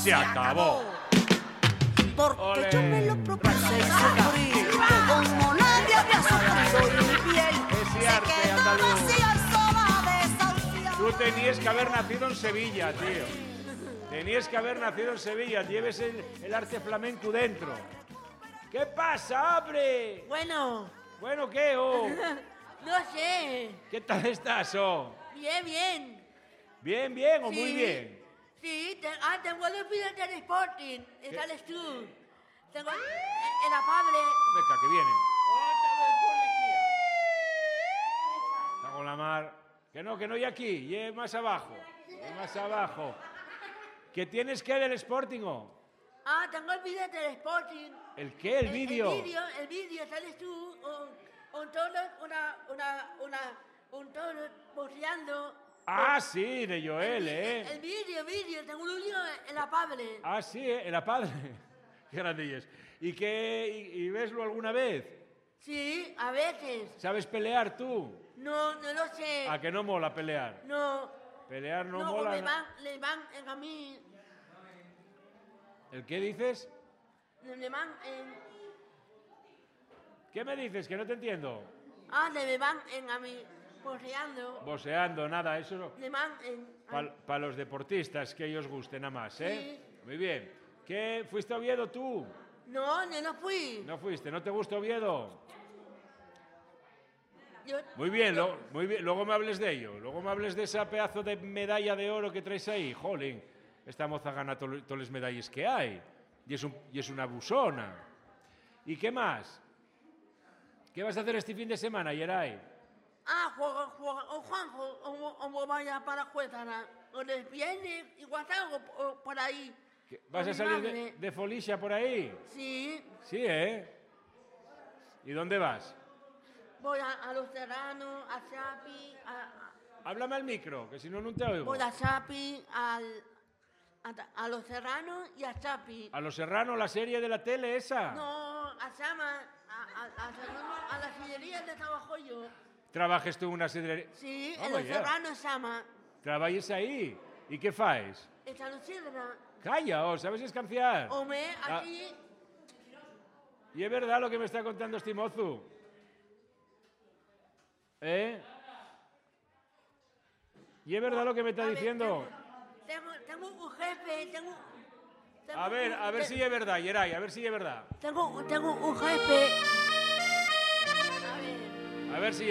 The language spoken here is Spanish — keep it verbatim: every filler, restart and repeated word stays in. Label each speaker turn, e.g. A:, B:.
A: se acabó.
B: Porque
A: Ole.
B: yo me lo propuse y sufrí, que como nadie había sufrido y mi piel
A: Ese
B: se
A: arte
B: quedó
A: andaluz.
B: vacía y sola, desahuciada.
A: Tú tenías que haber nacido en Sevilla, tío. Tenías que haber nacido en Sevilla. Lleves el, el arte flamenco dentro. ¿Qué pasa, hombre?
C: Bueno,
A: Bueno, ¿qué, oh?
C: no sé.
A: ¿Qué tal estás, oh?
C: Bien, bien.
A: ¿Bien, bien o muy
C: Sí.
A: bien?
C: Sí, te- ah, tengo los vídeos del Sporting. ¿Sales tú? Tengo el, el apable.
A: Venga, que vienen. Otra vez policía. Está con la mar. Que no, que no hay aquí. Y más abajo. Y más abajo. ¿Qué tienes que del Sporting, oh?
C: Ah, tengo el vídeo del Sporting.
A: ¿El qué? ¿El vídeo?
C: El vídeo, el vídeo, sales tú. Un, un toro, una, una, una, un toro boceando.
A: Ah, sí, de Joel,
C: el,
A: ¿eh?
C: El vídeo, vídeo, tengo un vídeo en la Pable.
A: Ah, sí, ¿eh? El padre. Qué grandillas. ¿Y qué? ¿Y, y veslo alguna vez?
C: Sí, a veces.
A: ¿Sabes pelear tú?
C: No, no lo sé.
A: ¿A que no mola pelear?
C: No,
A: Pelear no,
C: no,
A: mola.
C: le
A: ¿no?
C: van, le van en a mí,
A: ¿El qué dices?
C: le van en,
A: ¿Qué me dices? Que no te entiendo.
C: ah, le van en a mí, boceando.
A: Boseando, nada, eso no.
C: Le van en,
A: Para los deportistas que ellos gusten nada más, ¿eh? Muy bien. ¿Qué? ¿Fuiste a Oviedo tú?
C: no, no, no fui.
A: No fuiste, ¿no te gusta Oviedo?
C: Yo,
A: Muy bien, lo- muy bien, luego me hables de ello. Luego me hables de esa pedazo de medalla de oro que traes ahí. Jolín, esta moza gana to- todas las medallas que hay. Y es, un- y es una busona. ¿Y qué más? ¿Qué vas a hacer este fin de semana, Yeray?
C: ah, juega, juega, o Juanjo, o, o vaya para Juezana, o les viene, igual algo por, por ahí.
A: ¿Qué- ¿Vas
C: Con
A: a
C: mi
A: salir de,
C: madre.
A: de Folicia por ahí?
C: Sí,
A: Sí, ¿eh? ¿Y dónde vas?
C: voy a, a Los Serranos, a Chapi, a,
A: Háblame al micro, que si no, no te
C: a,
A: oigo.
C: voy a Chapi, al, a, a Los Serranos y a Chapi.
A: ¿A Los Serranos, la serie de la tele esa?
C: No, a Sama, a, a, a, Serrano, a la sillería donde trabajo yo.
A: ¿Trabajes tú en una serie?
C: Sí,
A: Oh,
C: en Los
A: yeah.
C: Serranos Sama.
A: ¿Trabajes ahí? ¿Y qué faes?
C: Esta Lucierna.
A: Calla, oh, ¿sabes escanciar?
C: Home,
A: Ah.
C: aquí,
A: Y es verdad lo que me está contando este mozo. ¿Eh? Y es verdad lo que me está
C: a ver,
A: diciendo.
C: Tengo, tengo un jefe, tengo... tengo
A: A ver,
C: un-
A: a ver
C: te-
A: si es verdad, Yeray, a ver si es verdad.
C: Tengo, tengo un jefe... A ver...
A: A ver si